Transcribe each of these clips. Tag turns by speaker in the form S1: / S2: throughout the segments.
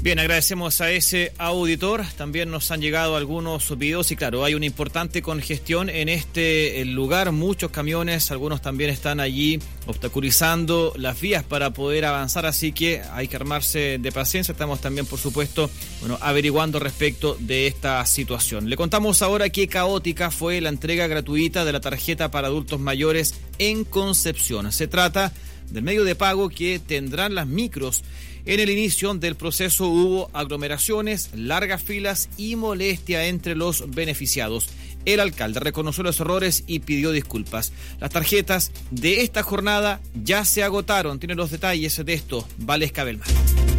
S1: Bien, agradecemos a ese auditor. También nos han llegado algunos videos y claro, hay una importante congestión en este lugar. Muchos camiones, algunos también están allí obstaculizando las vías para poder avanzar, así que hay que armarse de paciencia. Estamos también, por supuesto, averiguando respecto de esta situación. Le contamos ahora qué caótica fue la entrega gratuita de la tarjeta para adultos mayores en Concepción. Se trata del medio de pago que tendrán las micros. En el inicio del proceso hubo aglomeraciones, largas filas y molestia entre los beneficiados. El alcalde reconoció los errores y pidió disculpas. Las tarjetas de esta jornada ya se agotaron. Tiene los detalles de esto, Valesca Belmar.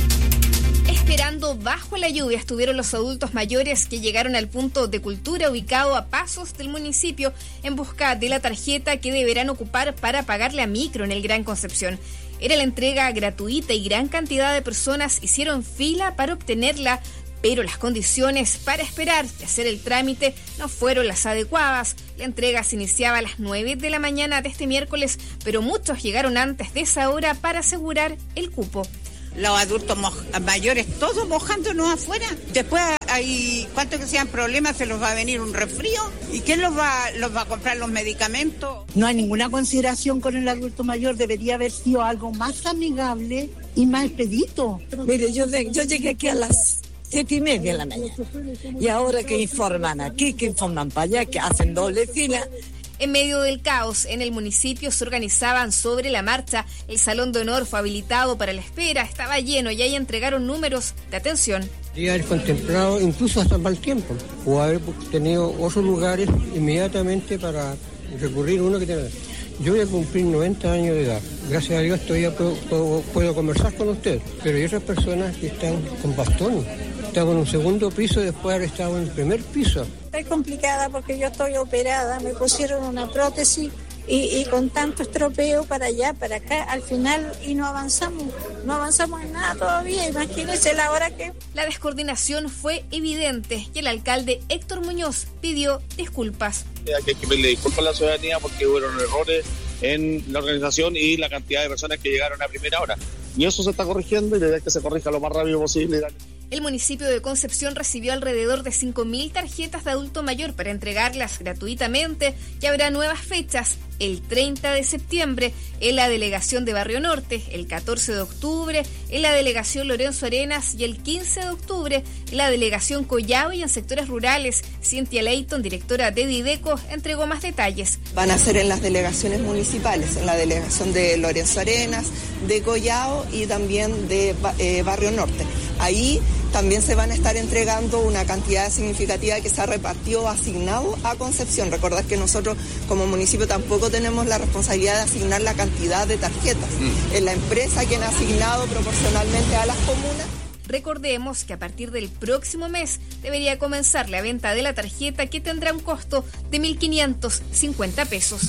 S2: Esperando bajo la lluvia estuvieron los adultos mayores que llegaron al punto de cultura ubicado a pasos del municipio en busca de la tarjeta que deberán ocupar para pagar la micro en el Gran Concepción. Era la entrega gratuita y gran cantidad de personas hicieron fila para obtenerla, pero las condiciones para esperar y hacer el trámite no fueron las adecuadas. La entrega se iniciaba a las 9 de la mañana de este miércoles, pero muchos llegaron antes de esa hora para asegurar el cupo.
S3: Los adultos mayores, todos mojándonos afuera. Después hay, cuanto que sean problemas, se los va a venir un resfrío. ¿Y quién los va a comprar los medicamentos?
S4: No hay ninguna consideración con el adulto mayor. Debería haber sido algo más amigable y más expedito.
S5: Mire, yo llegué aquí a las 7:30 de la mañana. Y ahora que informan aquí, que informan para allá, que hacen doble fila.
S2: En medio del caos, en el municipio se organizaban sobre la marcha. El salón de honor fue habilitado para la espera, estaba lleno y ahí entregaron números de atención.
S6: Podría haber contemplado incluso hasta mal tiempo, o haber tenido otros lugares inmediatamente para recurrir uno que tenga. Yo voy a cumplir 90 años de edad. Gracias a Dios todavía puedo conversar con usted, pero hay otras personas que están con bastones. Estaba en un segundo piso después de haber estado en el primer piso.
S7: Es complicada porque yo estoy operada, me pusieron una prótesis y con tanto estropeo para allá, para acá, al final y no avanzamos en nada todavía. Imagínense la hora que...
S2: La descoordinación fue evidente y el alcalde Héctor Muñoz pidió disculpas.
S8: Hay que pedirle disculpas a la ciudadanía porque hubo errores en la organización y la cantidad de personas que llegaron a primera hora. Y eso se está corrigiendo y la idea es que se corrija lo más rápido posible.
S2: El municipio de Concepción recibió alrededor de 5.000 tarjetas de adulto mayor para entregarlas gratuitamente y habrá nuevas fechas. El 30 de septiembre en la delegación de Barrio Norte, el 14 de octubre en la delegación Lorenzo Arenas y el 15 de octubre en la delegación Collao y en sectores rurales. Cynthia Leighton, directora de Dideco, entregó más detalles.
S9: Van a ser en las delegaciones municipales, en la delegación de Lorenzo Arenas, de Collao y también de Barrio Norte. Ahí también se van a estar entregando una cantidad significativa que se ha repartido, asignado a Concepción. Recordad que nosotros como municipio tampoco tenemos la responsabilidad de asignar la cantidad de tarjetas. Es la empresa quien ha asignado proporcionalmente a las comunas.
S2: Recordemos que a partir del próximo mes debería comenzar la venta de la tarjeta, que tendrá un costo de 1.550 pesos.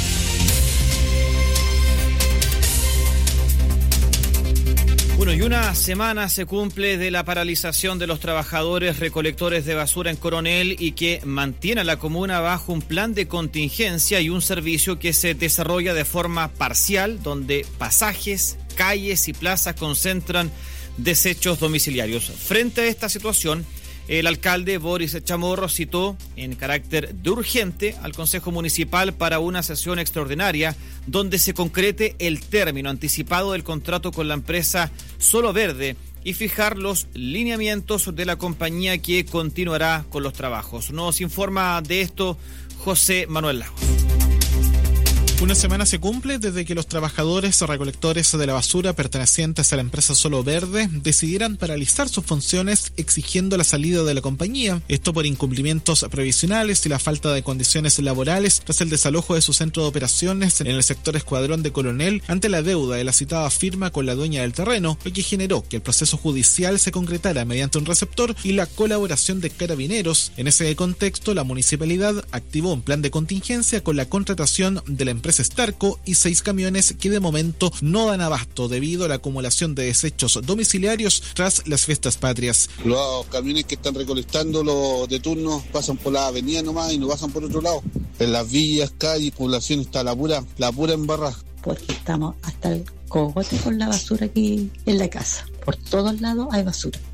S1: Bueno, y una semana se cumple de la paralización de los trabajadores recolectores de basura en Coronel y que mantiene a la comuna bajo un plan de contingencia y un servicio que se desarrolla de forma parcial, donde pasajes, calles y plazas concentran desechos domiciliarios. Frente a esta situación, el alcalde Boris Chamorro citó en carácter de urgente al Consejo Municipal para una sesión extraordinaria donde se concrete el término anticipado del contrato con la empresa Solo Verde y fijar los lineamientos de la compañía que continuará con los trabajos. Nos informa de esto José Manuel Lagos.
S10: Una semana se cumple desde que los trabajadores o recolectores de la basura pertenecientes a la empresa Solo Verde decidieran paralizar sus funciones exigiendo la salida de la compañía. Esto por incumplimientos previsionales y la falta de condiciones laborales tras el desalojo de su centro de operaciones en el sector Escuadrón de Coronel ante la deuda de la citada firma con la dueña del terreno, lo que generó que el proceso judicial se concretara mediante un receptor y la colaboración de carabineros. En ese contexto, la municipalidad activó un plan de contingencia con la contratación de la empresa Starco y 6 camiones que de momento no dan abasto debido a la acumulación de desechos domiciliarios tras las fiestas patrias.
S11: Los camiones que están recolectando los de turno pasan por la avenida nomás y no pasan por otro lado. En las villas, calles, población está la pura embarrada.
S12: Porque estamos hasta el cogote con la basura aquí en la casa. Por todos lados hay basura.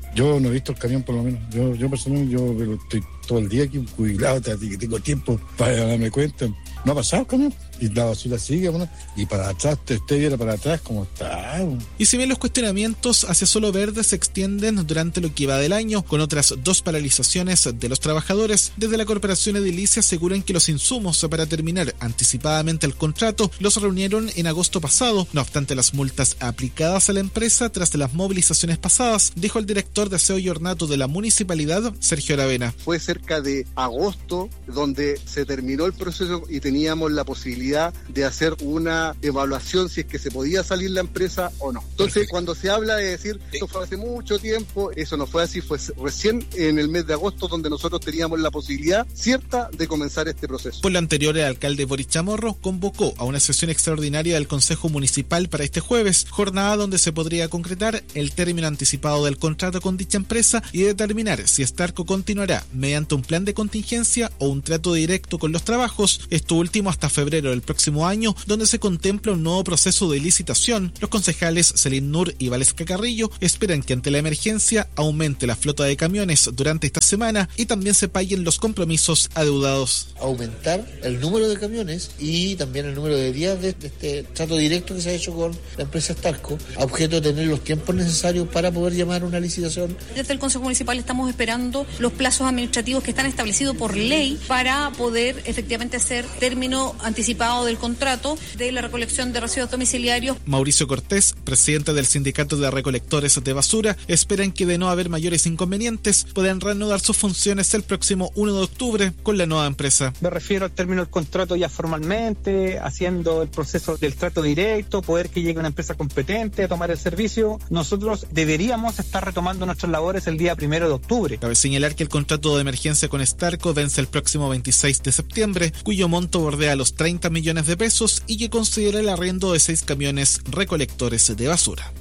S12: Yo no he visto el camión, por lo menos. Yo personalmente, pero estoy todo el día aquí jubilado, tengo tiempo para darme cuenta. No ha pasado el camión. Y la basura sigue, bueno, y para atrás, usted viera para atrás cómo está.
S10: Y si bien los cuestionamientos hacia Solo Verde se extienden durante lo que va del año, con otras 2 paralizaciones de los trabajadores, desde la Corporación Edilicia aseguran que los insumos para terminar anticipadamente el contrato los reunieron en agosto pasado. No obstante las multas aplicadas a la empresa tras las movilizaciones pasadas, dijo el director de Aseo y Ornato de la municipalidad, Sergio Aravena.
S13: Fue cerca de agosto donde se terminó el proceso y teníamos la posibilidad de hacer una evaluación si es que se podía salir la empresa o no. Entonces, cuando se habla de decir esto fue hace mucho tiempo, eso no fue así, fue recién en el mes de agosto donde nosotros teníamos la posibilidad cierta de comenzar este proceso.
S10: Por lo anterior, el alcalde Boris Chamorro convocó a una sesión extraordinaria del Consejo Municipal para este jueves, jornada donde se podría concretar el término anticipado del contrato con dicha empresa y determinar si Starco continuará mediante un plan de contingencia o un trato directo con los trabajos, esto último hasta febrero del próximo año, donde se contempla un nuevo proceso de licitación. Los concejales Selim Nur y Valesca Carrillo esperan que ante la emergencia aumente la flota de camiones durante esta semana y también se paguen los compromisos adeudados.
S14: Aumentar el número de camiones y también el número de días de este trato directo que se ha hecho con la empresa Starco, a objeto de tener los tiempos necesarios para poder llamar a una licitación.
S15: Desde el Consejo Municipal estamos esperando los plazos administrativos que están establecidos por ley para poder efectivamente hacer término anticipado del contrato de la recolección de residuos domiciliarios.
S10: Mauricio Cortés, presidente del Sindicato de Recolectores de Basura, esperan que de no haber mayores inconvenientes puedan reanudar sus funciones el próximo 1 de octubre con la nueva empresa.
S16: Me refiero al término del contrato ya formalmente, haciendo el proceso del trato directo, poder que llegue una empresa competente a tomar el servicio. Nosotros deberíamos estar retomando nuestras labores el día 1 de octubre.
S10: Cabe señalar que el contrato de emergencia con Starco vence el próximo 26 de septiembre, cuyo monto bordea los 30 millones de pesos y que considera el arriendo de 6 camiones recolectores de basura.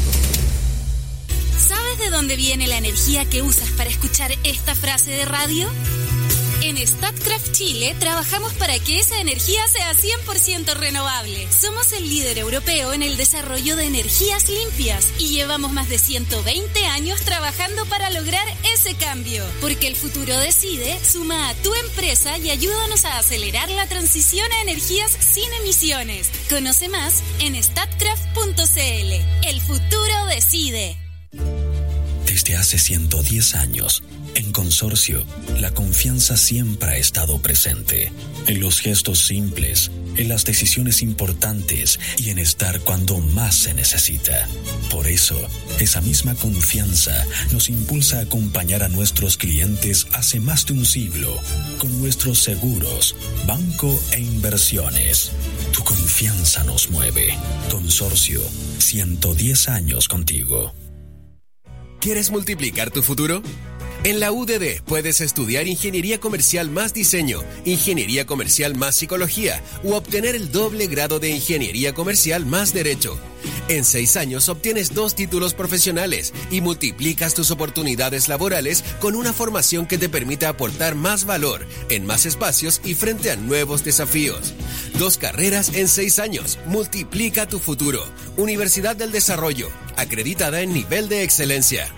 S17: ¿Sabes de dónde viene la energía que usas para escuchar esta frase de radio? En Statkraft Chile trabajamos para que esa energía sea 100% renovable. Somos el líder europeo en el desarrollo de energías limpias y llevamos más de 120 años trabajando para lograr ese cambio. Porque el futuro decide, suma a tu empresa y ayúdanos a acelerar la transición a energías sin emisiones. Conoce más en statkraft.cl. El futuro decide.
S18: Desde hace 110 años, en Consorcio, la confianza siempre ha estado presente. En los gestos simples, en las decisiones importantes y en estar cuando más se necesita. Por eso, esa misma confianza nos impulsa a acompañar a nuestros clientes hace más de un siglo con nuestros seguros, banco e inversiones. Tu confianza nos mueve. Consorcio, 110 años contigo.
S19: ¿Quieres multiplicar tu futuro? En la UDD puedes estudiar Ingeniería Comercial más Diseño, Ingeniería Comercial más Psicología o obtener el doble grado de Ingeniería Comercial más Derecho. En 6 años obtienes 2 títulos profesionales y multiplicas tus oportunidades laborales con una formación que te permita aportar más valor en más espacios y frente a nuevos desafíos. 2 carreras en 6 años. Multiplica tu futuro. Universidad del Desarrollo, acreditada en nivel de excelencia.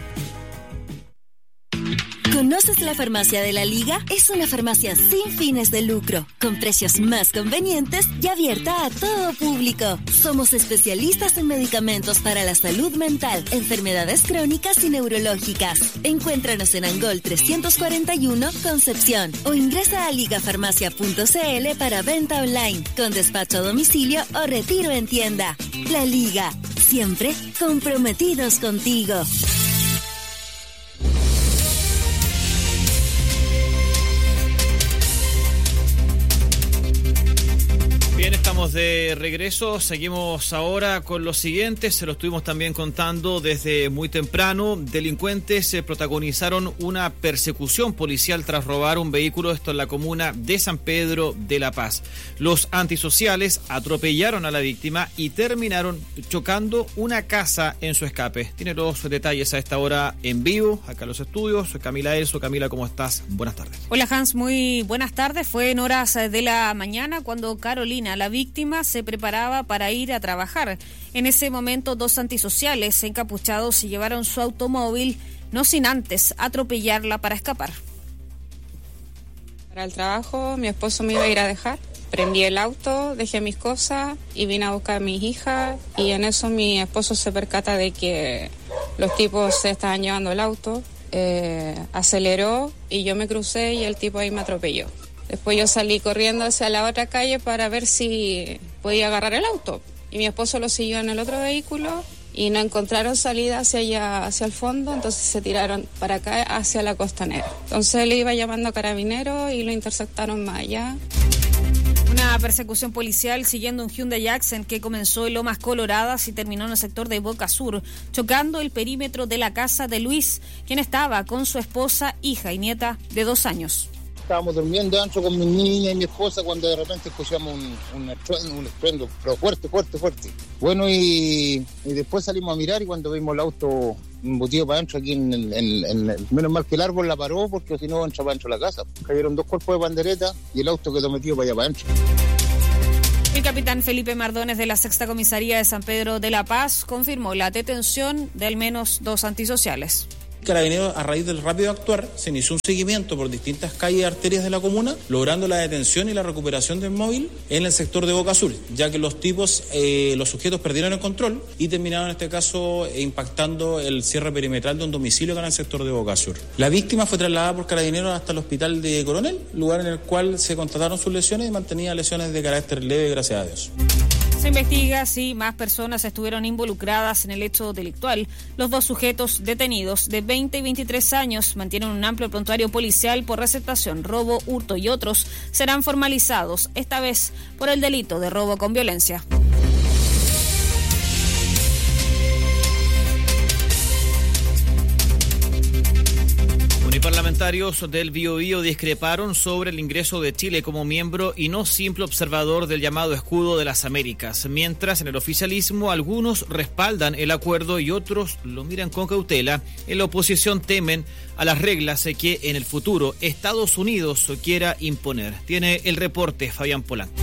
S17: ¿Conoces la Farmacia de la Liga? Es una farmacia sin fines de lucro, con precios más convenientes y abierta a todo público. Somos especialistas en medicamentos para la salud mental, enfermedades crónicas y neurológicas. Encuéntranos en Angol 341, Concepción, o ingresa a ligafarmacia.cl para venta online, con despacho a domicilio o retiro en tienda. La Liga, siempre comprometidos contigo.
S1: Bien, estamos de regreso, seguimos ahora con lo siguiente, se lo estuvimos también contando desde muy temprano. Delincuentes protagonizaron una persecución policial tras robar un vehículo, esto en la comuna de San Pedro de La Paz. Los antisociales atropellaron a la víctima y terminaron chocando una casa en su escape. Tiene los detalles a esta hora en vivo, acá en los estudios. Soy Camila Elso. Camila, ¿cómo estás? Buenas tardes.
S15: Hola Hans, muy buenas tardes. Fue en horas de la mañana cuando Carolina, la víctima, víctima se preparaba para ir a trabajar. En ese momento, 2 antisociales encapuchados se llevaron su automóvil, no sin antes atropellarla para escapar.
S20: Para el trabajo, mi esposo me iba a ir a dejar. Prendí el auto, dejé mis cosas y vine a buscar a mis hijas. Y en eso mi esposo se percata de que los tipos se estaban llevando el auto. Aceleró y yo me crucé y el tipo ahí me atropelló. Después yo salí corriendo hacia la otra calle para ver si podía agarrar el auto. Y mi esposo lo siguió en el otro vehículo y no encontraron salida hacia allá, hacia el fondo, entonces se tiraron para acá hacia la costanera. Entonces él iba llamando a carabineros y lo interceptaron más allá.
S15: Una persecución policial siguiendo un Hyundai Accent que comenzó en Lomas Coloradas y terminó en el sector de Boca Sur, chocando el perímetro de la casa de Luis, quien estaba con su esposa, hija y nieta de 2 años.
S21: Estábamos durmiendo dentro con mi niña y mi esposa cuando de repente escuchamos un estruendo, pero fuerte. Bueno, y después salimos a mirar y cuando vimos el auto embutido para adentro aquí menos mal que el árbol la paró porque si no entra para adentro de la casa. Cayeron 2 cuerpos de pandereta y el auto quedó metido para allá para adentro.
S15: El capitán Felipe Mardones de la 6ª Comisaría de San Pedro de la Paz confirmó la detención de al menos 2 antisociales.
S22: Carabineros, a raíz del rápido actuar, se inició un seguimiento por distintas calles y arterias de la comuna, logrando la detención y la recuperación del móvil en el sector de Boca Sur, ya que los sujetos perdieron el control y terminaron en este caso impactando el cierre perimetral de un domicilio que era en el sector de Boca Sur. La víctima fue trasladada por Carabineros hasta el hospital de Coronel, lugar en el cual se constataron sus lesiones y mantenía lesiones de carácter leve, gracias a Dios.
S15: Se investiga si más personas estuvieron involucradas en el hecho delictual. Los 2 sujetos detenidos de 20 y 23 años mantienen un amplio prontuario policial por receptación, robo, hurto y otros. Serán formalizados, esta vez por el delito de robo con violencia.
S1: Parlamentarios del Biobío discreparon sobre el ingreso de Chile como miembro y no simple observador del llamado Escudo de las Américas, mientras en el oficialismo algunos respaldan el acuerdo y otros lo miran con cautela. En la oposición temen a las reglas que en el futuro Estados Unidos quiera imponer. Tiene el reporte Fabián Polanco.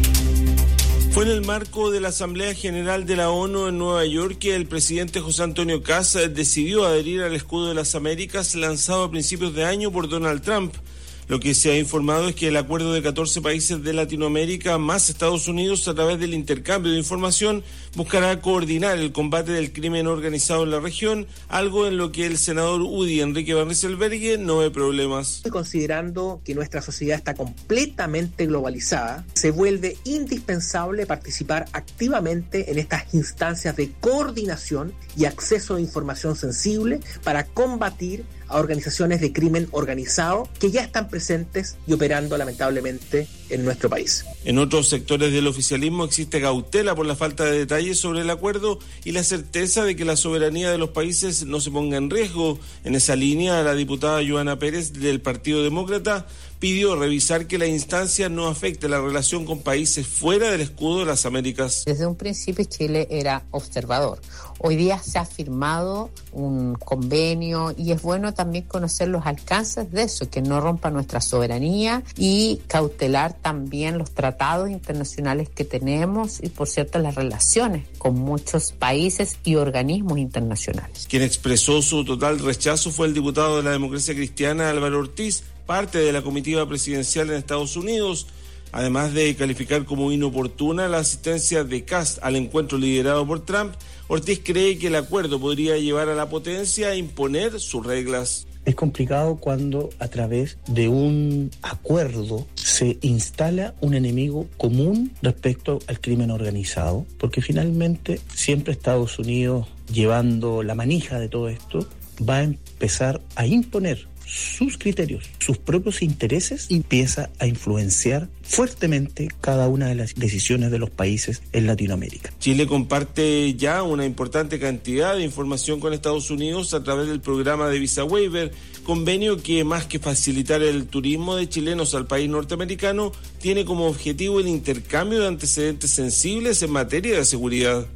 S23: Fue en el marco de la Asamblea General de la ONU en Nueva York que el presidente José Antonio Kast decidió adherir al Escudo de las Américas lanzado a principios de año por Donald Trump. Lo que se ha informado es que el acuerdo de 14 países de Latinoamérica más Estados Unidos a través del intercambio de información buscará coordinar el combate del crimen organizado en la región, algo en lo que el senador UDI Enrique Van Rysselberghe no ve problemas.
S24: Considerando que nuestra sociedad está completamente globalizada, se vuelve indispensable participar activamente en estas instancias de coordinación y acceso a información sensible para combatir a organizaciones de crimen organizado que ya están presentes y operando lamentablemente en nuestro país.
S23: En otros sectores del oficialismo existe cautela por la falta de detalles sobre el acuerdo y la certeza de que la soberanía de los países no se ponga en riesgo. En esa línea, la diputada Joana Pérez del Partido Demócrata pidió revisar que la instancia no afecte la relación con países fuera del Escudo de las Américas.
S25: Desde un principio Chile era observador. Hoy día se ha firmado un convenio y es bueno también conocer los alcances de eso, que no rompa nuestra soberanía y cautelar también los tratados internacionales que tenemos y, por cierto, las relaciones con muchos países y organismos internacionales.
S23: Quien expresó su total rechazo fue el diputado de la Democracia Cristiana Álvaro Ortiz, parte de la comitiva presidencial en Estados Unidos. Además de calificar como inoportuna la asistencia de Kast al encuentro liderado por Trump, Ortiz cree que el acuerdo podría llevar a la potencia a imponer sus reglas.
S26: Es complicado cuando a través de un acuerdo se instala un enemigo común respecto al crimen organizado, porque finalmente siempre Estados Unidos, llevando la manija de todo esto, va a empezar a imponer sus criterios, sus propios intereses, empieza a influenciar fuertemente cada una de las decisiones de los países en Latinoamérica.
S23: Chile comparte ya una importante cantidad de información con Estados Unidos a través del programa de Visa Waiver, convenio que más que facilitar el turismo de chilenos al país norteamericano, tiene como objetivo el intercambio de antecedentes sensibles en materia de seguridad.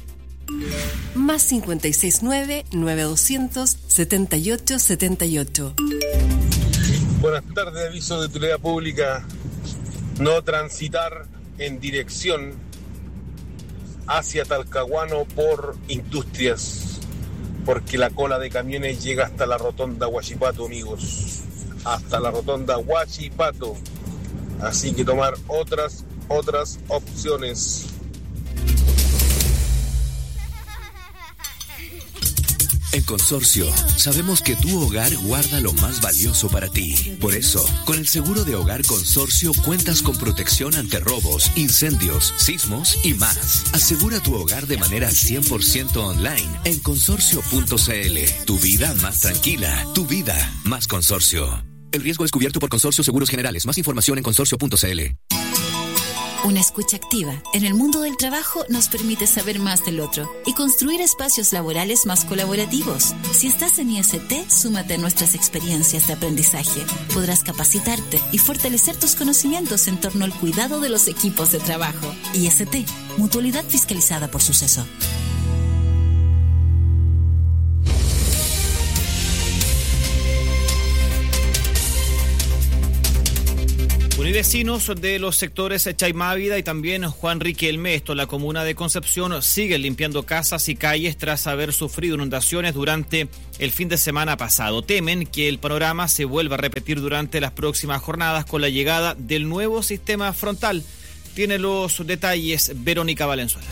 S27: Más 569-9200-7878.
S28: Buenas tardes, aviso de utilidad pública. No transitar
S23: en dirección hacia Talcahuano por Industrias, porque la cola de camiones llega hasta la rotonda Huachipato, amigos, hasta la rotonda Huachipato, así que tomar otras opciones.
S3: En Consorcio, sabemos que tu hogar guarda lo más valioso para ti. Por eso, con el seguro de hogar Consorcio cuentas con protección ante robos, incendios, sismos y más. Asegura tu hogar de manera 100% online en consorcio.cl. Tu vida más tranquila, tu vida más Consorcio. El riesgo es cubierto por Consorcio Seguros Generales. Más información en consorcio.cl.
S4: Una escucha activa en el mundo del trabajo nos permite saber más del otro y construir espacios laborales más colaborativos. Si estás en IST, súmate a nuestras experiencias de aprendizaje. Podrás capacitarte y fortalecer tus conocimientos en torno al cuidado de los equipos de trabajo. IST, Mutualidad fiscalizada por Suceso.
S1: Univecinos de los sectores Chaimávida y también Juan Riquelme, la comuna de Concepción, siguen limpiando casas y calles tras haber sufrido inundaciones durante el fin de semana pasado. Temen que el panorama se vuelva a repetir durante las próximas jornadas con la llegada del nuevo sistema frontal. Tiene los detalles Verónica Valenzuela.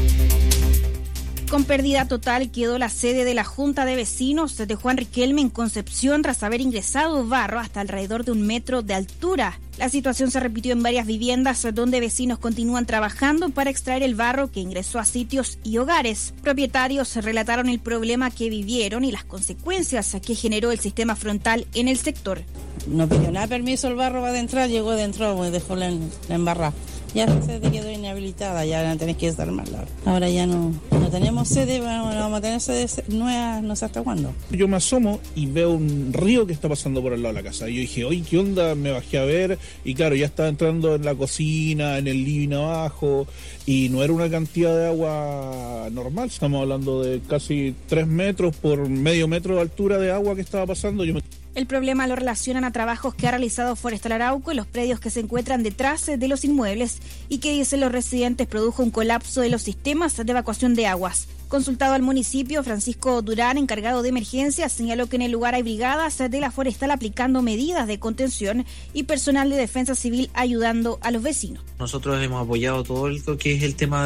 S5: Con pérdida total quedó la sede de la Junta de Vecinos de Juan Riquelme en Concepción tras haber ingresado barro hasta alrededor de 1 metro de altura. La situación se repitió en varias viviendas donde vecinos continúan trabajando para extraer el barro que ingresó a sitios y hogares. Propietarios relataron el problema que vivieron y las consecuencias que generó el sistema frontal en el sector.
S6: No pidió nada permiso el barro para entrar, llegó dentro y dejó la embarrada. Ya la sede quedó inhabilitada, ya la tenés que desarmarla. Ahora ya no tenemos sede, vamos a tener sede nueva, no sé hasta cuándo.
S7: Yo me asomo y veo un río que está pasando por al lado de la casa. Y yo dije, oye, ¿qué onda? Me bajé a ver y claro, ya estaba entrando en la cocina, en el living abajo y no era una cantidad de agua normal. Estamos hablando de casi 3 metros por medio metro de altura de agua que estaba pasando.
S5: El problema lo relacionan a trabajos que ha realizado Forestal Arauco en los predios que se encuentran detrás de los inmuebles y que, dicen los residentes, produjo un colapso de los sistemas de evacuación de aguas. Consultado al municipio, Francisco Durán, encargado de emergencias, señaló que en el lugar hay brigadas de la Forestal aplicando medidas de contención y personal de defensa civil ayudando a los vecinos.
S8: Nosotros hemos apoyado todo lo que es el tema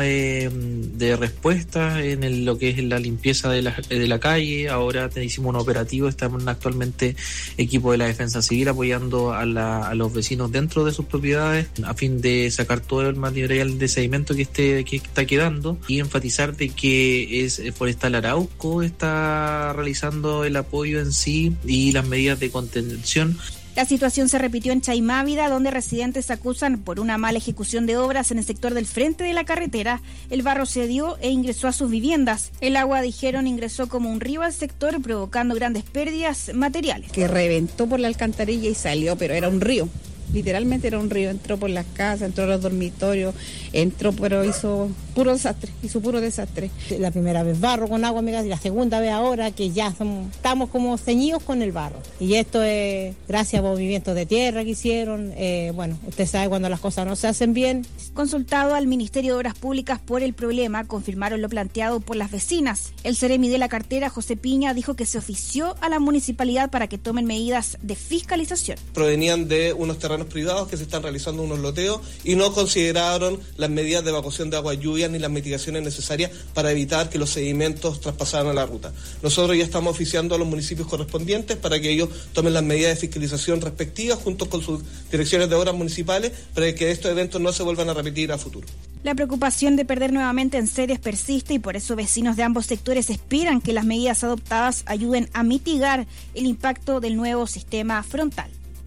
S8: de respuesta en lo que es la limpieza de la calle. Ahora hicimos un operativo, estamos actualmente equipo de la defensa civil apoyando a los vecinos dentro de sus propiedades a fin de sacar todo el material de sedimento que está quedando y enfatizar de que Forestal Arauco está realizando el apoyo en sí y las medidas de contención.
S5: La situación se repitió en Chaimávida, donde residentes acusan por una mala ejecución de obras en el sector del frente de la carretera. El barro cedió e ingresó a sus viviendas. El agua, dijeron, ingresó como un río al sector, provocando grandes pérdidas materiales.
S9: Que reventó por la alcantarilla y salió, pero era un río. Literalmente era un río, entró por las casas, entró a los dormitorios, pero hizo puro desastre. La primera vez barro con agua, amigas, y la segunda vez ahora que ya estamos como ceñidos con el barro. Y esto es gracias a movimientos de tierra que hicieron. Usted sabe cuando las cosas no se hacen bien.
S5: Consultado al Ministerio de Obras Públicas por el problema, confirmaron lo planteado por las vecinas. El seremi de la cartera, José Piña, dijo que se ofició a la municipalidad para que tomen medidas de fiscalización.
S28: Provenían de unos terrenos privados que se están realizando unos loteos y no consideraron las medidas de evacuación de agua lluvia ni las mitigaciones necesarias para evitar que los sedimentos traspasaran a la ruta. Nosotros ya estamos oficiando a los municipios correspondientes para que ellos tomen las medidas de fiscalización respectivas junto con sus direcciones de obras municipales para que estos eventos no se vuelvan a repetir a futuro.
S5: La preocupación de perder nuevamente en sedes persiste y por eso vecinos de ambos sectores esperan que las medidas adoptadas ayuden a mitigar el impacto del nuevo sistema frontal.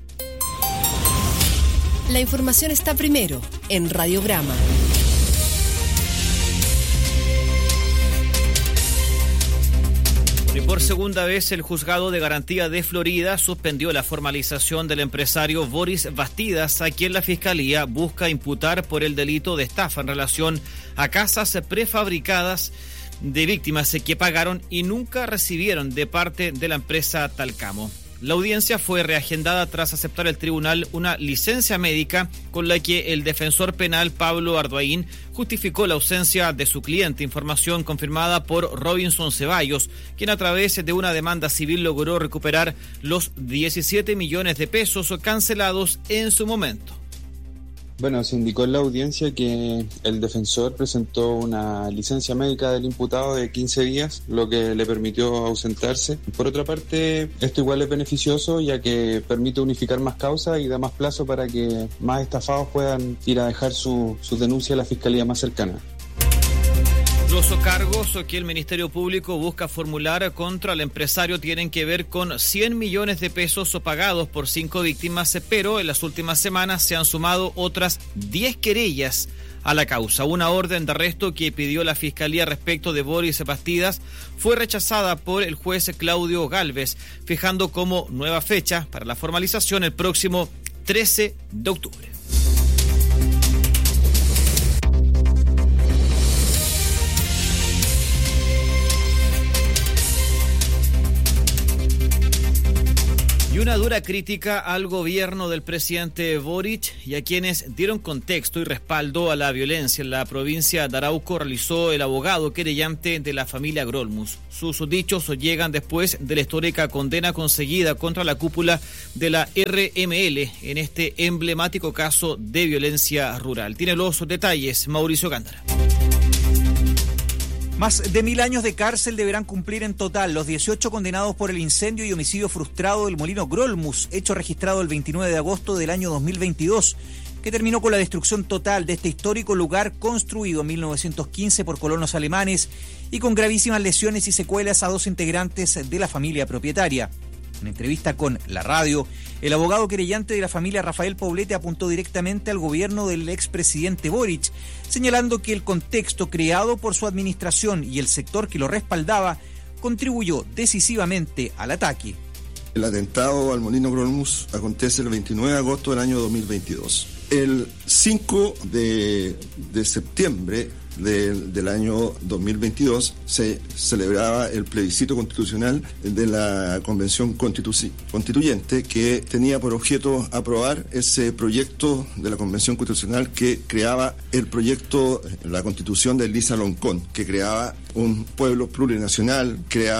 S27: La información está primero en Radiograma.
S1: Y por segunda vez, el Juzgado de Garantía de Florida suspendió la formalización del empresario Boris Bastidas, a quien la Fiscalía busca imputar por el delito de estafa en relación a casas prefabricadas de víctimas que pagaron y nunca recibieron de parte de la empresa Talcamo. La audiencia fue reagendada tras aceptar el tribunal una licencia médica con la que el defensor penal Pablo Arduaín justificó la ausencia de su cliente, información confirmada por Robinson Ceballos, quien a través de una demanda civil logró recuperar los 17 millones de pesos cancelados en su momento.
S2: Bueno, se indicó en la audiencia que el defensor presentó una licencia médica del imputado de 15 días, lo que le permitió ausentarse. Por otra parte, esto igual es beneficioso, ya que permite unificar más causas y da más plazo para que más estafados puedan ir a dejar su denuncia a la fiscalía más cercana.
S1: Los cargos que el Ministerio Público busca formular contra el empresario tienen que ver con 100 millones de pesos pagados por 5 víctimas, pero en las últimas semanas se han sumado otras 10 querellas a la causa. Una orden de arresto que pidió la Fiscalía respecto de Boris Bastidas fue rechazada por el juez Claudio Galvez, fijando como nueva fecha para la formalización el próximo 13 de octubre. Y una dura crítica al gobierno del presidente Boric y a quienes dieron contexto y respaldo a la violencia en la provincia de Arauco realizó el abogado querellante de la familia Grolmus. Sus dichos llegan después de la histórica condena conseguida contra la cúpula de la RML en este emblemático caso de violencia rural. Tiene los detalles Mauricio Gándara.
S10: Más de 1000 años de cárcel deberán cumplir en total los 18 condenados por el incendio y homicidio frustrado del molino Grolmus, hecho registrado el 29 de agosto del año 2022, que terminó con la destrucción total de este histórico lugar construido en 1915 por colonos alemanes y con gravísimas lesiones y secuelas a 2 integrantes de la familia propietaria. En entrevista con La Radio, el abogado querellante de la familia Rafael Poblete apuntó directamente al gobierno del expresidente Boric, señalando que el contexto creado por su administración y el sector que lo respaldaba contribuyó decisivamente al ataque.
S11: El atentado al molino Grolmus acontece el 29 de agosto del año 2022. El 5 de septiembre del año 2022 se celebraba el plebiscito constitucional de la Convención Constituyente, que tenía por objeto aprobar ese proyecto de la Convención Constitucional que creaba el proyecto, la Constitución de Elisa Loncón, que creaba un pueblo plurinacional,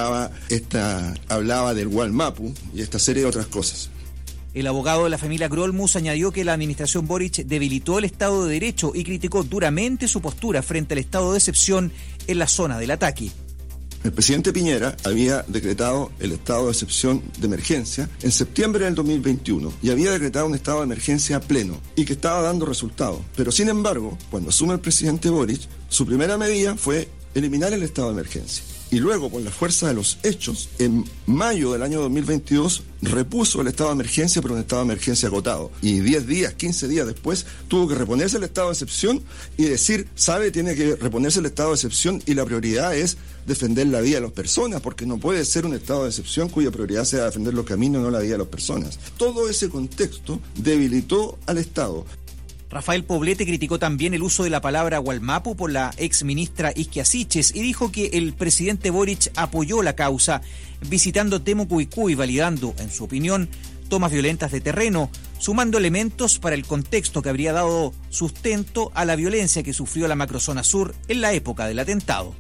S11: hablaba del Gualmapu y esta serie de otras cosas.
S10: El abogado de la familia Grolmus añadió que la administración Boric debilitó el Estado de Derecho y criticó duramente su postura frente al estado de excepción en la zona del ataque.
S11: El presidente Piñera había decretado el estado de excepción de emergencia en septiembre del 2021 y había decretado un estado de emergencia pleno y que estaba dando resultados. Pero sin embargo, cuando asume el presidente Boric, su primera medida fue eliminar el estado de emergencia. Y luego, por la fuerza de los hechos, en mayo del año 2022, repuso el estado de emergencia, pero un estado de emergencia acotado. Y 10 días, 15 días después, tuvo que reponerse el estado de excepción y decir, tiene que reponerse el estado de excepción y la prioridad es defender la vida de las personas, porque no puede ser un estado de excepción cuya prioridad sea defender los caminos, no la vida de las personas. Todo ese contexto debilitó al Estado.
S10: Rafael Poblete criticó también el uso de la palabra Gualmapu por la exministra Isquia Siches y dijo que el presidente Boric apoyó la causa, visitando Temucuicú y validando, en su opinión, tomas violentas de terreno, sumando elementos para el contexto que habría dado sustento a la violencia que sufrió la macrozona sur en la época del atentado.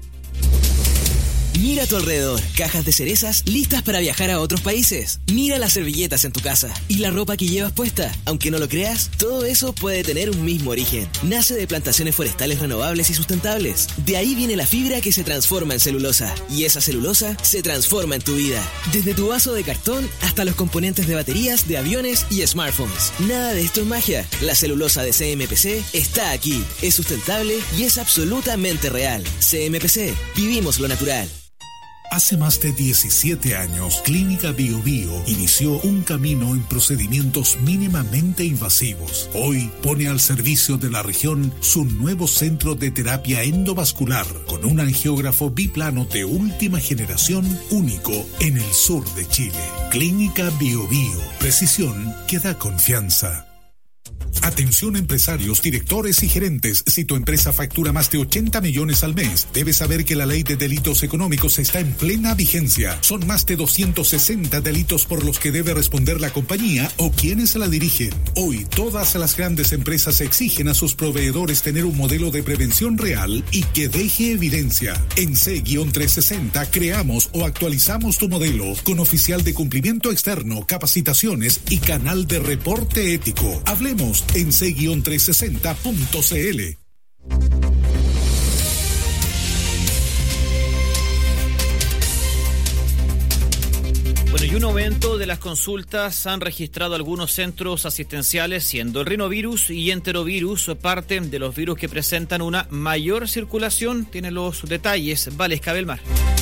S12: Mira a tu alrededor, cajas de cerezas listas para viajar a otros países. Mira las servilletas en tu casa y la ropa que llevas puesta. Aunque no lo creas, todo eso puede tener un mismo origen. Nace de plantaciones forestales renovables y sustentables. De ahí viene la fibra que se transforma en celulosa. Y esa celulosa se transforma en tu vida. Desde tu vaso de cartón hasta los componentes de baterías, de aviones y smartphones. Nada de esto es magia. La celulosa de CMPC está aquí. Es sustentable y es absolutamente real. CMPC, vivimos lo natural.
S13: Hace más de 17 años, Clínica Bio Bio inició un camino en procedimientos mínimamente invasivos. Hoy pone al servicio de la región su nuevo centro de terapia endovascular con un angiógrafo biplano de última generación único en el sur de Chile. Clínica Bio Bio, precisión que da confianza. Atención empresarios, directores y gerentes. Si tu empresa factura más de 80 millones al mes, debes saber que la ley de delitos económicos está en plena vigencia. Son más de 260 delitos por los que debe responder la compañía o quienes la dirigen. Hoy, todas las grandes empresas exigen a sus proveedores tener un modelo de prevención real y que deje evidencia. En C-360 creamos o actualizamos tu modelo con oficial de cumplimiento externo, capacitaciones y canal de reporte ético. Hablemos en C-360.cl.
S1: Bueno, y un aumento de las consultas han registrado algunos centros asistenciales, siendo el rinovirus y enterovirus parte de los virus que presentan una mayor circulación. Tiene los detalles Valesca Belmar.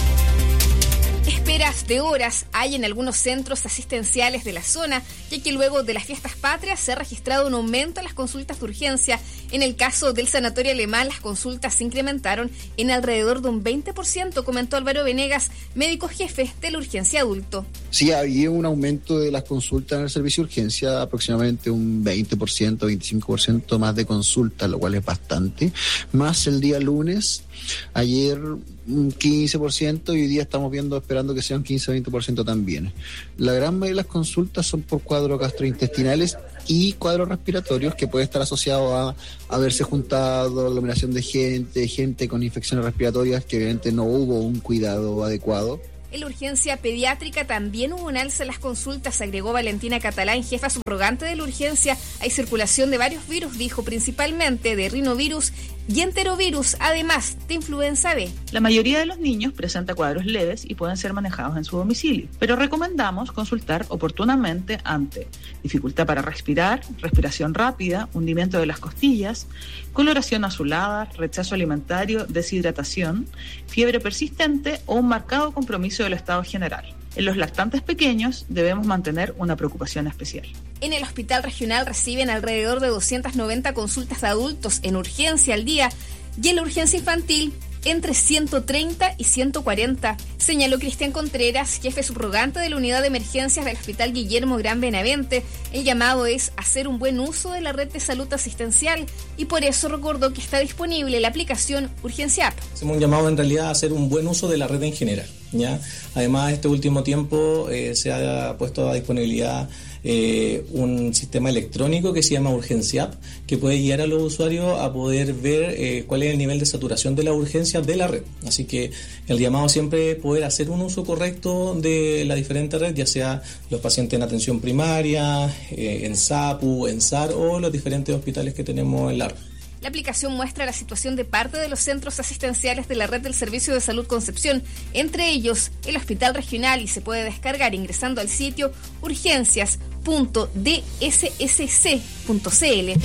S14: Esperas de horas hay en algunos centros asistenciales de la zona, ya que luego de las fiestas patrias se ha registrado un aumento en las consultas de urgencia. En el caso del Sanatorio Alemán, las consultas se incrementaron en alrededor de un 20%, comentó Álvaro Venegas, médico jefe de la urgencia adulto.
S16: Sí, había un aumento de las consultas en el servicio de urgencia, aproximadamente un 20%, 25% más de consultas, lo cual es bastante. Más el día lunes, ayer un 15% y hoy día estamos esperando que sea un 15-20% también. La gran mayoría de las consultas son por cuadros gastrointestinales y cuadros respiratorios, que puede estar asociado a haberse juntado aglomeración de gente con infecciones respiratorias, que obviamente no hubo un cuidado adecuado.
S14: En la urgencia pediátrica también hubo un alza en las consultas, agregó Valentina Catalán, jefa subrogante de la urgencia. Hay circulación de varios virus, dijo, principalmente de rinovirus y enterovirus, además de influenza B.
S17: La mayoría de los niños presenta cuadros leves y pueden ser manejados en su domicilio, pero recomendamos consultar oportunamente ante dificultad para respirar, respiración rápida, hundimiento de las costillas, coloración azulada, rechazo alimentario, deshidratación, fiebre persistente o un marcado compromiso del estado general. En los lactantes pequeños debemos mantener una preocupación especial.
S14: En el hospital regional reciben alrededor de 290 consultas de adultos en urgencia al día y en la urgencia infantil entre 130 y 140, señaló Cristian Contreras, jefe subrogante de la unidad de emergencias del Hospital Guillermo Gran Benavente. El llamado es hacer un buen uso de la red de salud asistencial y por eso recordó que está disponible la aplicación Urgencia App.
S28: Hacemos un llamado en realidad a hacer un buen uso de la red en general, ¿ya? Además, este último tiempo se ha puesto a disponibilidad un sistema electrónico que se llama Urgencia App, que puede guiar a los usuarios a poder ver cuál es el nivel de saturación de la urgencia de la red. Así que el llamado siempre es poder hacer un uso correcto de la diferente red, ya sea los pacientes en atención primaria, en SAPU, en SAR o los diferentes hospitales que tenemos en la red.
S14: La aplicación muestra la situación de parte de los centros asistenciales de la red del Servicio de Salud Concepción, entre ellos el Hospital Regional, y se puede descargar ingresando al sitio urgencias.dssc.cl.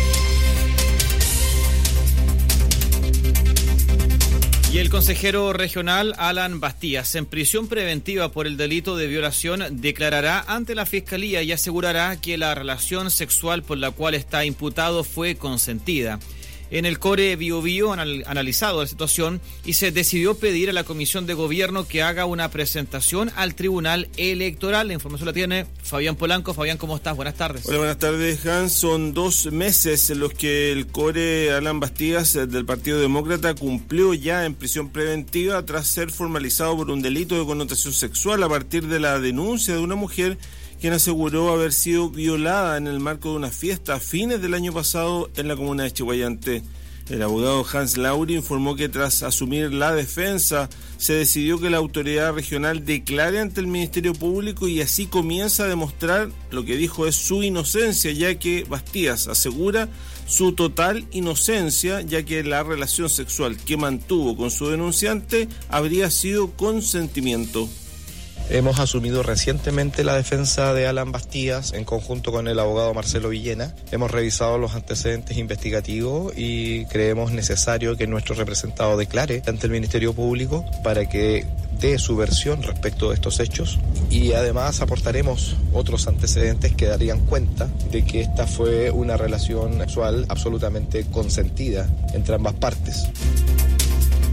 S1: Y el consejero regional Alan Bastías, en prisión preventiva por el delito de violación, declarará ante la Fiscalía y asegurará que la relación sexual por la cual está imputado fue consentida. En el Core Biobío han analizado la situación y se decidió pedir a la Comisión de Gobierno que haga una presentación al Tribunal Electoral. La información la tiene Fabián Polanco. Fabián, ¿cómo estás? Buenas tardes.
S23: Hola, buenas tardes, Hans. Son 2 meses en los que el Core Alan Bastías del Partido Demócrata cumplió ya en prisión preventiva tras ser formalizado por un delito de connotación sexual a partir de la denuncia de una mujer quien aseguró haber sido violada en el marco de una fiesta a fines del año pasado en la comuna de Chiguayante. El abogado Hans Lauri informó que tras asumir la defensa, se decidió que la autoridad regional declare ante el Ministerio Público y así comienza a demostrar lo que dijo es su inocencia, ya que Bastías asegura su total inocencia, ya que la relación sexual que mantuvo con su denunciante habría sido consentimiento.
S18: Hemos asumido recientemente la defensa de Alan Bastías en conjunto con el abogado Marcelo Villena. Hemos revisado los antecedentes investigativos y creemos necesario que nuestro representado declare ante el Ministerio Público para que dé su versión respecto de estos hechos, y además aportaremos otros antecedentes que darían cuenta de que esta fue una relación sexual absolutamente consentida entre ambas partes.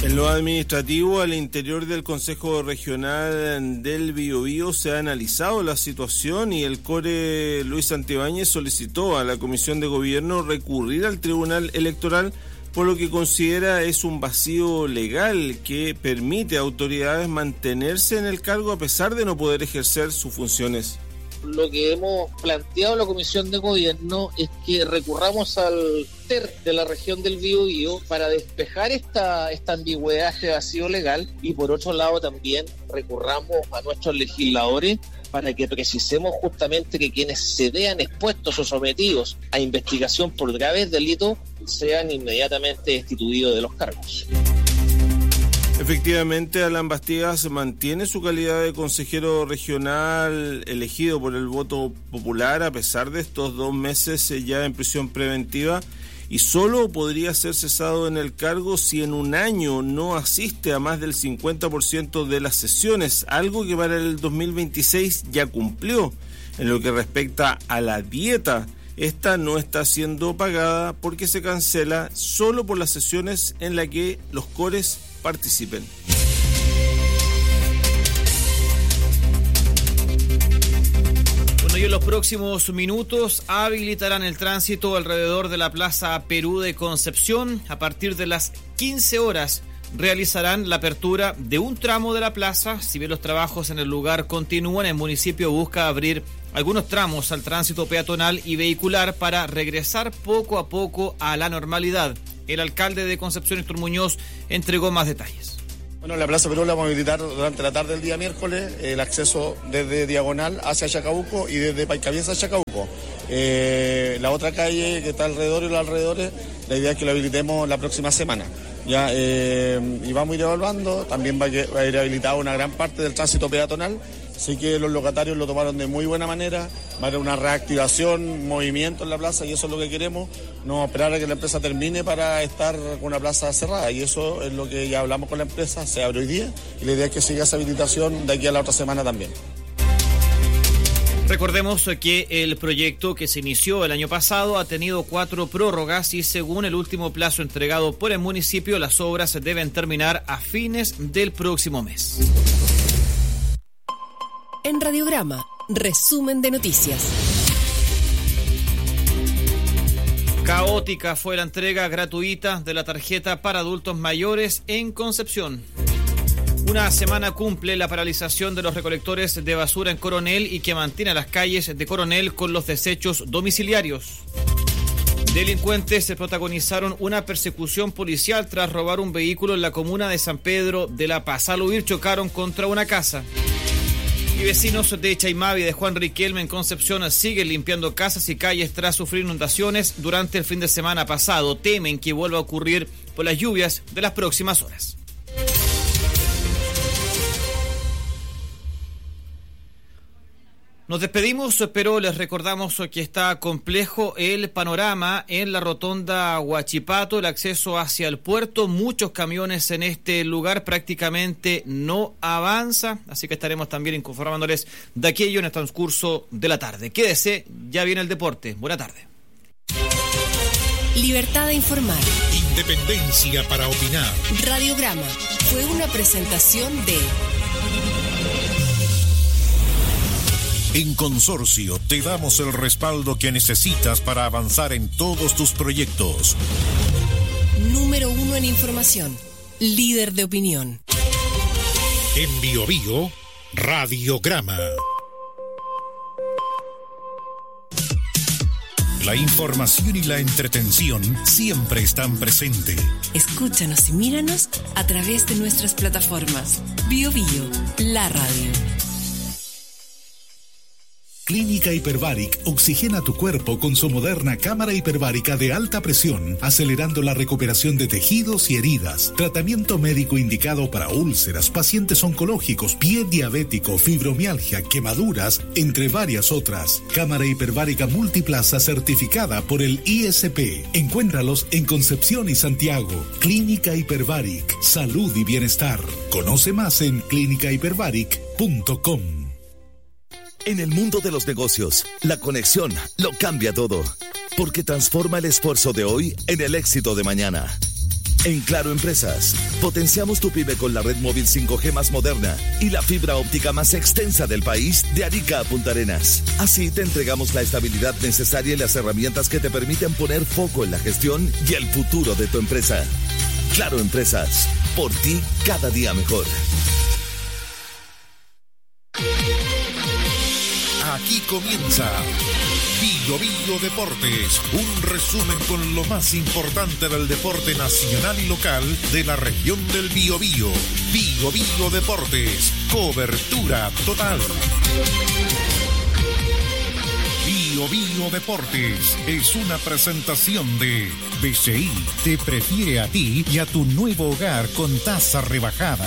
S23: En lo administrativo, al interior del Consejo Regional del Biobío se ha analizado la situación y el CORE Luis Santibáñez solicitó a la Comisión de Gobierno recurrir al Tribunal Electoral por lo que considera es un vacío legal que permite a autoridades mantenerse en el cargo a pesar de no poder ejercer sus funciones.
S15: Lo que hemos planteado en la Comisión de Gobierno es que recurramos al TER de la región del Biobío para despejar esta ambigüedad, este vacío legal, y por otro lado también recurramos a nuestros legisladores para que precisemos justamente que quienes se vean expuestos o sometidos a investigación por graves delitos sean inmediatamente destituidos de los cargos.
S23: Efectivamente, Alan Bastidas mantiene su calidad de consejero regional elegido por el voto popular a pesar de estos 2 meses ya en prisión preventiva y solo podría ser cesado en el cargo si en un año no asiste a más del 50% de las sesiones, algo que para el 2026 ya cumplió. En lo que respecta a la dieta, esta no está siendo pagada porque se cancela solo por las sesiones en las que los cores participen. Bueno, y en los próximos minutos habilitarán el tránsito alrededor de la Plaza Perú de Concepción. A partir de las 15 horas realizarán la apertura de un tramo de la plaza. Si bien los trabajos en el lugar continúan, el municipio busca abrir algunos tramos al tránsito peatonal y vehicular para regresar poco a poco a la normalidad. El alcalde de Concepción, Héctor Muñoz, entregó más detalles.
S19: Bueno, la Plaza Perú la vamos a habilitar durante la tarde del día miércoles, el acceso desde Diagonal hacia Chacabuco y desde Paicaviesa a Chacabuco. La otra calle que está alrededor y los alrededores, la idea es que lo habilitemos la próxima semana. Ya, y vamos a ir evaluando, también va a ir habilitada una gran parte del tránsito peatonal, así que los locatarios lo tomaron de muy buena manera, va a haber una reactivación, movimiento en la plaza y eso es lo que queremos, no esperar a que la empresa termine para estar con una plaza cerrada y eso es lo que ya hablamos con la empresa, se abre hoy día y la idea es que siga esa habilitación de aquí a la otra semana también.
S1: Recordemos que el proyecto que se inició el año pasado ha tenido 4 prórrogas y según el último plazo entregado por el municipio, las obras deben terminar a fines del próximo mes.
S27: En Radiograma, resumen de noticias.
S1: Caótica fue la entrega gratuita de la tarjeta para adultos mayores en Concepción. Una semana cumple la paralización de los recolectores de basura en Coronel y que mantiene las calles de Coronel con los desechos domiciliarios. Delincuentes protagonizaron una persecución policial tras robar un vehículo en la comuna de San Pedro de La Paz. Al huir chocaron contra una casa. Y vecinos de Chaimavi y de Juan Riquelme en Concepción siguen limpiando casas y calles tras sufrir inundaciones durante el fin de semana pasado. Temen que vuelva a ocurrir por las lluvias de las próximas horas. Nos despedimos, pero les recordamos que está complejo el panorama en la rotonda Huachipato, el acceso hacia el puerto, muchos camiones en este lugar, prácticamente no avanza, así que estaremos también informándoles de aquello en el transcurso de la tarde. Quédese, ya viene el deporte. Buena tarde.
S27: Libertad de informar.
S13: Independencia para opinar.
S27: Radiograma fue una presentación de...
S13: En Consorcio te damos el respaldo que necesitas para avanzar en todos tus proyectos.
S27: Número 1 en información. Líder de opinión.
S13: En Biobío, Radiograma. La información y la entretención siempre están presentes.
S27: Escúchanos y míranos a través de nuestras plataformas. Biobío, la radio.
S13: Clínica Hiperbaric oxigena tu cuerpo con su moderna cámara hiperbárica de alta presión, acelerando la recuperación de tejidos y heridas. Tratamiento médico indicado para úlceras, pacientes oncológicos, pie diabético, fibromialgia, quemaduras, entre varias otras. Cámara hiperbárica multiplaza certificada por el ISP. Encuéntralos en Concepción y Santiago. Clínica Hiperbaric, salud y bienestar. Conoce más en clinicahiperbaric.com.
S20: En el mundo de los negocios, la conexión lo cambia todo, porque transforma el esfuerzo de hoy en el éxito de mañana. En Claro Empresas, potenciamos tu pyme con la red móvil 5G más moderna y la fibra óptica más extensa del país de Arica a Punta Arenas. Así te entregamos la estabilidad necesaria y las herramientas que te permiten poner foco en la gestión y el futuro de tu empresa. Claro Empresas, por ti cada día mejor.
S13: Aquí comienza Bio Bio Deportes, un resumen con lo más importante del deporte nacional y local de la región del Biobío. Bio Bio Deportes, cobertura total. Bio Bio Deportes es una presentación de BCI, te prefiere a ti y a tu nuevo hogar con tasa rebajada.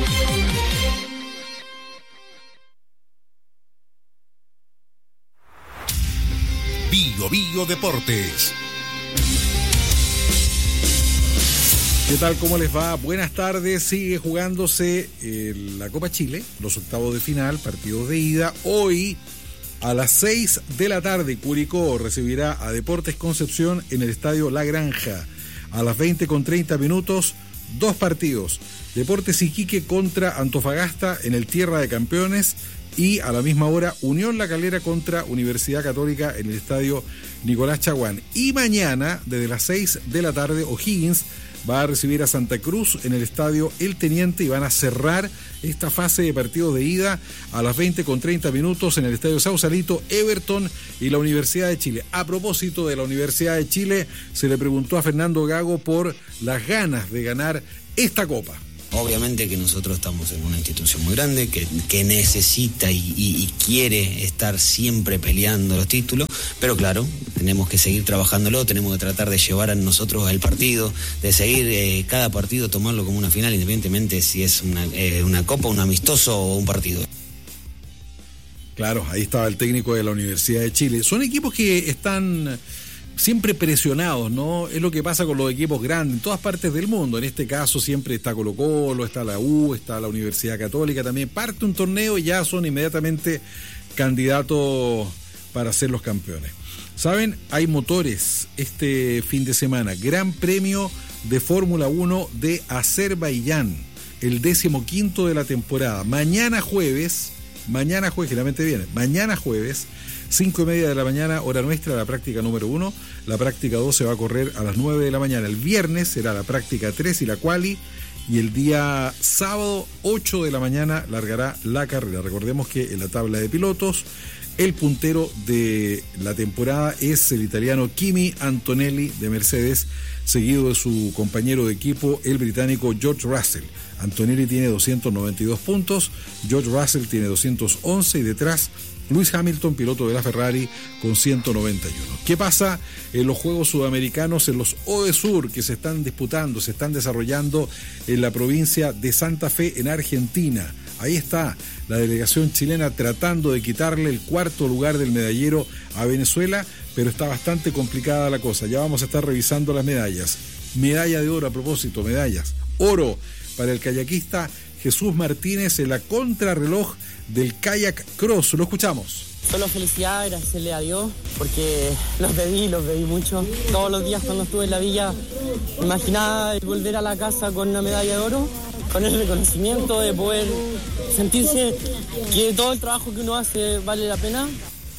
S13: Bio Bio Deportes.
S3: ¿Qué tal? ¿Cómo les va? Buenas tardes. Sigue jugándose la Copa Chile, los octavos de final, partidos de ida. Hoy a las 6 de la tarde Curicó recibirá a Deportes Concepción en el Estadio La Granja. A las 20:30, dos partidos. Deportes Iquique contra Antofagasta en el Tierra de Campeones. Y a la misma hora, Unión La Calera contra Universidad Católica en el Estadio Nicolás Chaguán. Y mañana, desde las 6 de la tarde, O'Higgins va a recibir a Santa Cruz en el Estadio El Teniente y van a cerrar esta fase de partidos de ida a las 20:30 en el Estadio Sausalito, Everton y la Universidad de Chile. A propósito de la Universidad de Chile, se le preguntó a Fernando Gago por las ganas de ganar esta Copa.
S4: Obviamente que nosotros estamos en una institución muy grande que necesita y quiere estar siempre peleando los títulos, pero claro, tenemos que seguir trabajándolo, tenemos que tratar de llevar a nosotros el partido, de seguir cada partido, tomarlo como una final, independientemente si es una copa, un amistoso o un partido.
S3: Claro, ahí estaba el técnico de la Universidad de Chile. Son equipos que están siempre presionados, ¿no? Es lo que pasa con los equipos grandes en todas partes del mundo. En este caso siempre está Colo-Colo, está la U, está la Universidad Católica también. Parte un torneo y ya son inmediatamente candidatos para ser los campeones. ¿Saben? Hay motores este fin de semana. Gran Premio de Fórmula 1 de Azerbaiyán, el 15º de la temporada. Mañana jueves, generalmente viene, mañana jueves, 5:30 de la mañana, hora nuestra, la práctica número 1. La práctica 2 se va a correr a las 9 de la mañana. El viernes será la práctica 3 y la quali. Y el día sábado, 8 de la mañana, largará la carrera. Recordemos que en la tabla de pilotos, el puntero de la temporada es el italiano Kimi Antonelli de Mercedes, seguido de su compañero de equipo, el británico George Russell. Antonelli tiene 292 puntos, George Russell tiene 211 y detrás Lewis Hamilton, piloto de la Ferrari, con 191. ¿Qué pasa en los Juegos Sudamericanos, en los ODESUR que se están disputando, se están desarrollando en la provincia de Santa Fe, en Argentina? Ahí está la delegación chilena tratando de quitarle el cuarto lugar del medallero a Venezuela, pero está bastante complicada la cosa. Ya vamos a estar revisando las medallas. Medalla de oro, a propósito, medallas. Oro para el kayakista Jesús Martínez en la contrarreloj del kayak cross. Lo escuchamos.
S6: Solo felicidad, agradecerle a Dios, porque los bebí mucho. Todos los días cuando estuve en la villa, me imaginaba volver a la casa con una medalla de oro, con el reconocimiento de poder sentirse que todo el trabajo que uno hace vale la pena.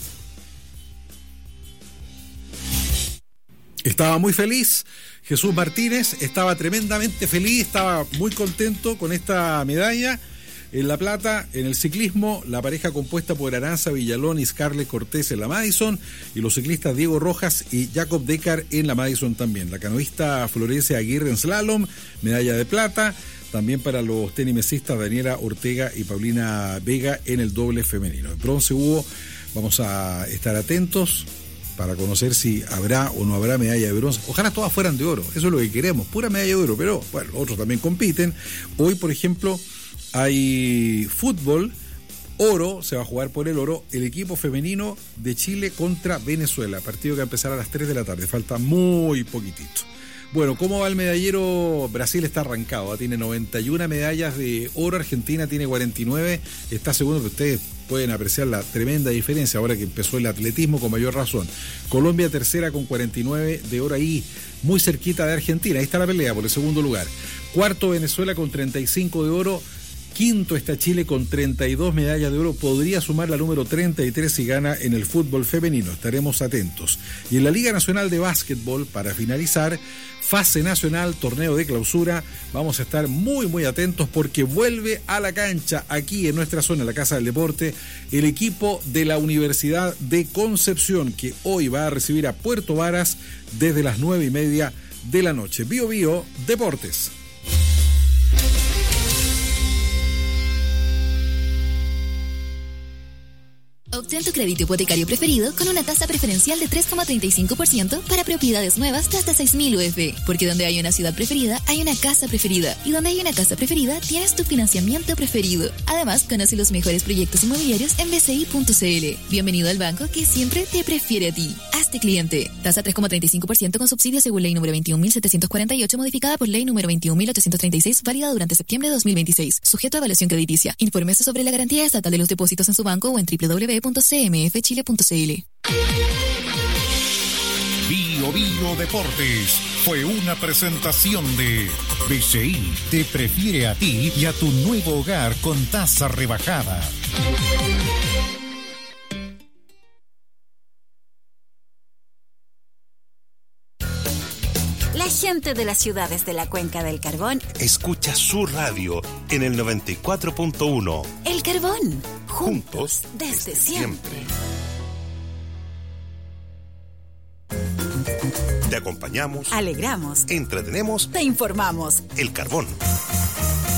S3: Estaba muy feliz Jesús Martínez, estaba tremendamente feliz, estaba muy contento con esta medalla. En La Plata, en el ciclismo, la pareja compuesta por Aranza Villalón y Scarlett Cortés en la Madison, y los ciclistas Diego Rojas y Jacob Decker en la Madison también. La canoísta Florencia Aguirre en slalom, medalla de plata. También para los tenimesistas Daniela Ortega y Paulina Vega en el doble femenino. En bronce hubo, vamos a estar atentos para conocer si habrá o no habrá medalla de bronce. Ojalá todas fueran de oro, eso es lo que queremos, pura medalla de oro, pero bueno, otros también compiten. Hoy, por ejemplo, hay fútbol, oro, se va a jugar por el oro, el equipo femenino de Chile contra Venezuela, partido que va a empezar a las 3 de la tarde, falta muy poquitito. Bueno, ¿cómo va el medallero? Brasil está arrancado, tiene 91 medallas de oro, Argentina tiene 49, está segundo, pero ustedes pueden apreciar la tremenda diferencia ahora que empezó el atletismo con mayor razón. Colombia tercera con 49 de oro ahí, muy cerquita de Argentina, ahí está la pelea por el segundo lugar. Cuarto Venezuela con 35 de oro. Quinto está Chile con 32 medallas de oro, podría sumar la número 33 si gana en el fútbol femenino, estaremos atentos. Y en la Liga Nacional de Básquetbol, para finalizar, fase nacional, torneo de clausura, vamos a estar muy atentos porque vuelve a la cancha aquí en nuestra zona, en la Casa del Deporte, el equipo de la Universidad de Concepción, que hoy va a recibir a Puerto Varas desde las 9:30 de la noche. Bio Bio Deportes.
S7: Obtén tu crédito hipotecario preferido con una tasa preferencial de 3,35% para propiedades nuevas de hasta 6.000 UF. Porque donde hay una ciudad preferida, hay una casa preferida. Y donde hay una casa preferida, tienes tu financiamiento preferido. Además, conoce los mejores proyectos inmobiliarios en bci.cl. Bienvenido al banco que siempre te prefiere a ti. Hazte cliente. Tasa 3,35% con subsidio según ley número 21.748, modificada por ley número 21.836, válida durante septiembre de 2026. Sujeto a evaluación crediticia. Infórmese sobre la garantía estatal de los depósitos en su banco o en www.cmfchile.cl.
S13: Bio Bio Deportes fue una presentación de BCI te prefiere a ti y a tu nuevo hogar con tasa rebajada.
S8: La gente de las ciudades de la Cuenca del Carbón
S9: escucha su radio en el 94.1.
S8: El Carbón, juntos desde siempre.
S9: Te acompañamos,
S8: alegramos,
S9: entretenemos,
S8: te informamos.
S9: El Carbón.